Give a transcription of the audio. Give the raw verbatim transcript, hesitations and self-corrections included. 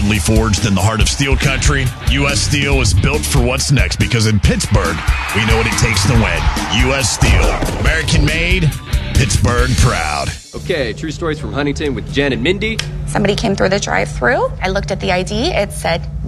Proudly forged in the heart of steel country, U S Steel is built for what's next because in Pittsburgh, we know what it takes to win. U S Steel. American made, Pittsburgh proud. Okay, true stories from Huntington with Jen and Mindy. Somebody came through the drive-thru. I looked at the I D. It said